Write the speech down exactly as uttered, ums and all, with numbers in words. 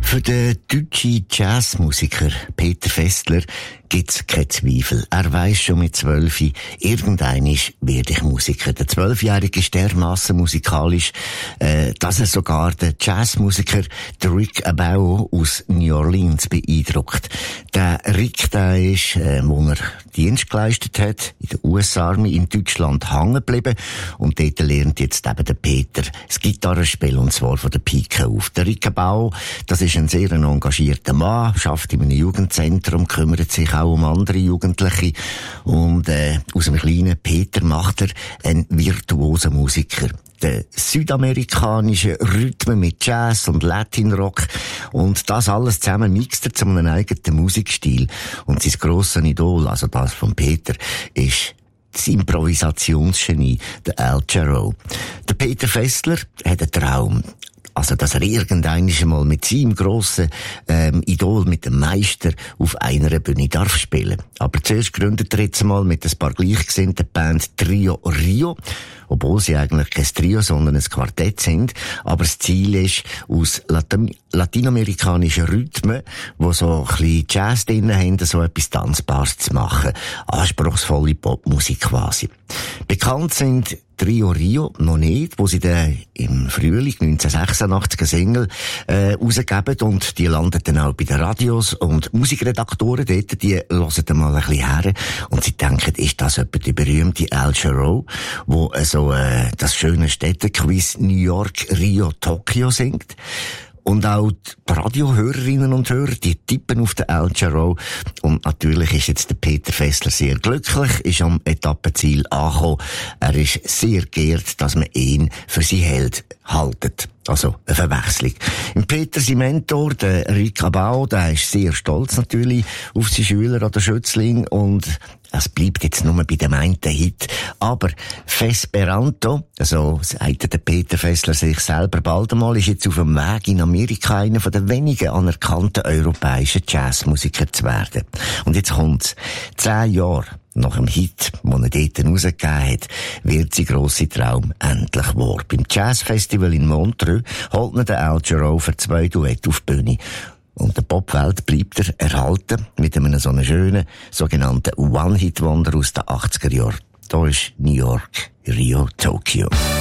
Für den deutschen Jazzmusiker Peter Festler gibt's keinen Zweifel. Er weiss schon mit zwölf, irgendeinisch werde ich Musiker. Der Zwölfjährige ist dermassen musikalisch, äh, dass er sogar den Jazzmusiker Rick Abao aus New Orleans beeindruckt. Der Rick, der ist, äh, wo er Dienst geleistet hat, in der U S-Army in Deutschland hängen geblieben. Und dort lernt jetzt eben der Peter das Gitarrenspiel, und zwar von der Pike auf. Der Rick Abao, das ist ein sehr engagierter Mann, arbeitet in einem Jugendzentrum, kümmert sich auch um andere Jugendliche. Und äh, aus einem kleinen Peter macht er einen virtuosen Musiker. Der südamerikanische Rhythmen mit Jazz und Latinrock und das alles zusammen mixt er zu einem eigenen Musikstil. Und sein grosses Idol, also das von Peter, ist das Improvisationsgenie, der Al Jarreau. Der Peter Festler hat einen Traum. Also, dass er irgendwann einmal mit seinem grossen ähm, Idol, mit dem Meister, auf einer Bühne darf spielen. Aber zuerst gründet er jetzt mal mit ein paar gleichgesinnten Band Trio Rio, obwohl sie eigentlich kein Trio, sondern ein Quartett sind. Aber das Ziel ist, aus Latin- lateinamerikanischen Rhythmen, wo so ein bisschen Jazz drin haben, so etwas Tanzbares zu machen. Anspruchsvolle Popmusik quasi. Bekannt sind Trio Rio noch nicht, wo sie dann im Frühling neunzehnhundertsechsundachtzig eine Single äh, rausgeben, und die landet dann auch bei den Radios, und Musikredaktoren dort, die hören dann mal ein bisschen her und sie denken, ist das etwa die berühmte Al Jarreau, wo äh, so äh, das schöne Städtequiz New York, Rio, Tokio singt? Und auch die Radiohörerinnen und Hörer, die tippen auf den Al Jarreau. Und natürlich ist jetzt der Peter Festler sehr glücklich, ist am Etappenziel angekommen. Er ist sehr geehrt, dass man ihn für sein Held haltet. Also eine Verwechslung. Im Peter, sein Mentor, der Rick Abao, der ist sehr stolz natürlich auf seinen Schüler oder Schützling, und es bleibt jetzt nur bei dem einen Hit. Aber Fesperanto, also sagt der Peter Festler sich selber bald einmal, ist jetzt auf dem Weg in Amerika einer von den wenigen anerkannten europäischen Jazzmusiker zu werden. Und jetzt kommt's. Zehn Jahre nach dem Hit, den er dort rausgegeben hat, wird sein grosser Traum endlich wahr. Beim Jazzfestival in Montreux holt er den Al Jarreau für zwei Duette auf die Bühne. Und der Popwelt bleibt er erhalten mit einem so einen schönen, sogenannten One-Hit-Wonder aus den achtziger Jahren. Da ist New York, Rio, Tokio.